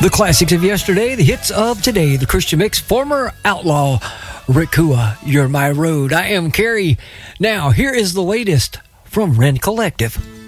The classics of yesterday, the hits of today, the Christian Mix, former outlaw Rick Kua, You're My Road. I am Kerry. Now, here is the latest from Ren Collective.